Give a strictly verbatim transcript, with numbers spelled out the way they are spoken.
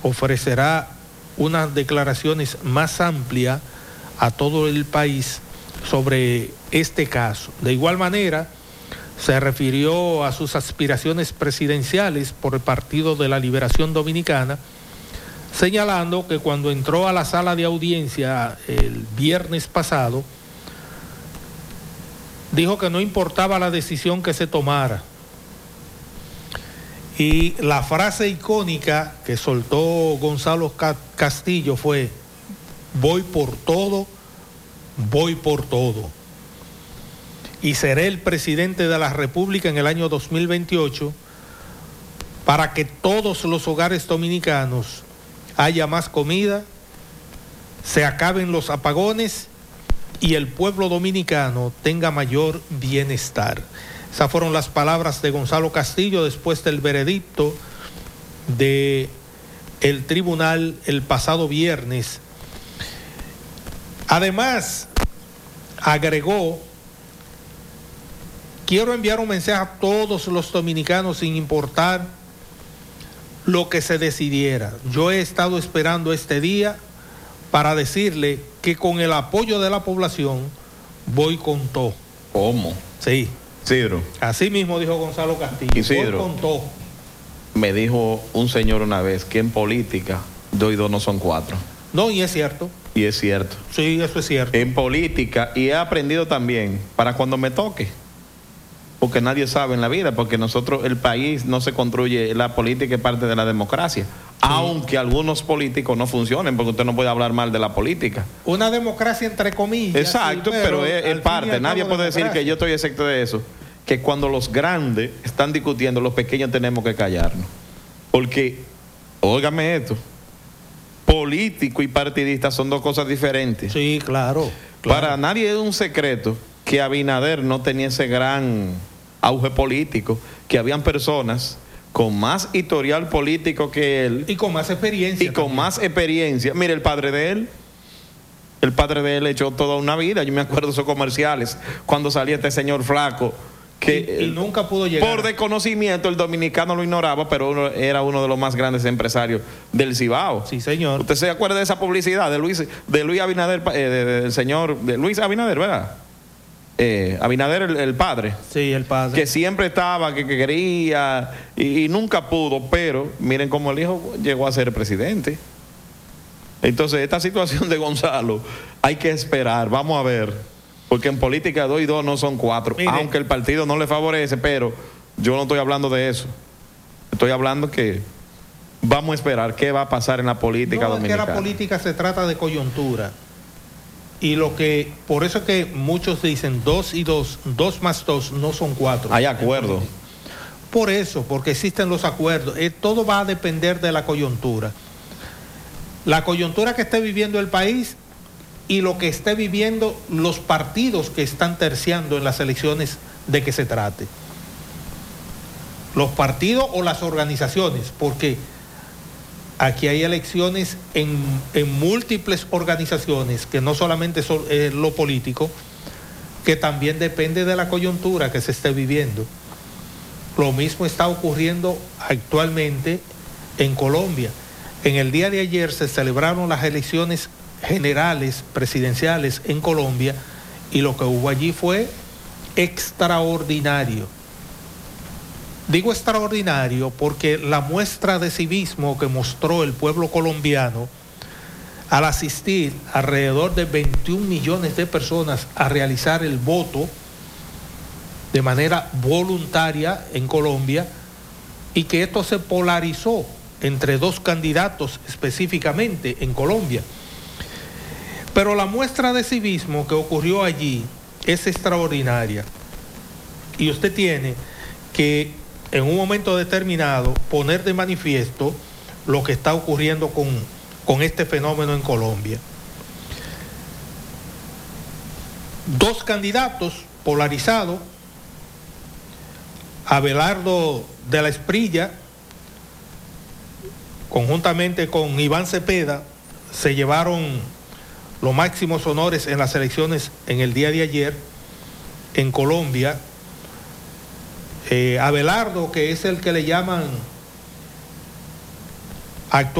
ofrecerá unas declaraciones más amplias a todo el país sobre este caso. De igual manera, se refirió a sus aspiraciones presidenciales por el Partido de la Liberación Dominicana, señalando que cuando entró a la sala de audiencia el viernes pasado, dijo que no importaba la decisión que se tomara. Y la frase icónica que soltó Gonzalo Castillo fue: voy por todo, voy por todo. Y seré el presidente de la República en el año dos mil veintiocho para que todos los hogares dominicanos haya más comida, se acaben los apagones y el pueblo dominicano tenga mayor bienestar. Esas fueron las palabras de Gonzalo Castillo después del veredicto del tribunal el pasado viernes. Además, agregó: quiero enviar un mensaje a todos los dominicanos sin importar lo que se decidiera. Yo he estado esperando este día para decirle que con el apoyo de la población voy con todo. ¿Cómo? Sí. Isidro. Así mismo dijo Gonzalo Castillo. Isidro, voy con todo. Me dijo un señor una vez que en política dos y dos no son cuatro. No, y es cierto. Y es cierto. Sí, eso es cierto. En política, y he aprendido también para cuando me toque, porque nadie sabe en la vida, porque nosotros, el país no se construye, la política es parte de la democracia, sí. Aunque algunos políticos no funcionen, porque usted no puede hablar mal de la política. Una democracia entre comillas. Exacto, sí, pero, pero es, es parte, nadie puede democracia. decir que yo estoy excepto de eso, que cuando los grandes están discutiendo, los pequeños tenemos que callarnos, porque, óigame esto, político y partidista son dos cosas diferentes. Sí, claro, claro. Para nadie es un secreto que Abinader no tenía ese gran auge político, que habían personas con más historial político que él. Y con más experiencia. Y con también. más experiencia. Mire, el padre de él, el padre de él echó toda una vida. Yo me acuerdo de esos comerciales, cuando salía este señor flaco, que y, y nunca pudo llegar. Por desconocimiento el dominicano lo ignoraba, pero uno, era uno de los más grandes empresarios del Cibao. Sí, señor. ¿Usted se acuerda de esa publicidad de Luis, de Luis Abinader, eh, de, de, del señor, de Luis Abinader, ¿verdad? Eh, Abinader el, el padre. Sí, el padre. Que siempre estaba, que, que quería y, y nunca pudo, pero miren cómo el hijo llegó a ser presidente. Entonces, esta situación de Gonzalo hay que esperar, vamos a ver, porque en política dos y dos no son cuatro, Mire, aunque el partido no le favorece, pero yo no estoy hablando de eso. Estoy hablando que vamos a esperar qué va a pasar en la política no, dominicana. Es que la política se trata de coyuntura. Y lo que, por eso es que muchos dicen dos y dos, dos más dos no son cuatro. Hay acuerdos. Por eso, porque existen los acuerdos. Eh, todo va a depender de la coyuntura. La coyuntura que esté viviendo el país y lo que esté viviendo los partidos que están terciando en las elecciones de que se trate. Los partidos o las organizaciones, porque aquí hay elecciones en, en múltiples organizaciones, que no solamente son eh, lo político, que también depende de la coyuntura que se esté viviendo. Lo mismo está ocurriendo actualmente en Colombia. En el día de ayer se celebraron las elecciones generales presidenciales en Colombia y lo que hubo allí fue extraordinario. Digo extraordinario porque la muestra de civismo que mostró el pueblo colombiano al asistir alrededor de veintiún millones de personas a realizar el voto de manera voluntaria en Colombia, y que esto se polarizó entre dos candidatos específicamente en Colombia. Pero la muestra de civismo que ocurrió allí es extraordinaria, y usted tiene que en un momento determinado poner de manifiesto lo que está ocurriendo con, con este fenómeno en Colombia. Dos candidatos polarizados, Abelardo de la Esprilla, conjuntamente con Iván Cepeda, se llevaron los máximos honores en las elecciones en el día de ayer en Colombia. Eh, Abelardo, que es el que le llaman actualmente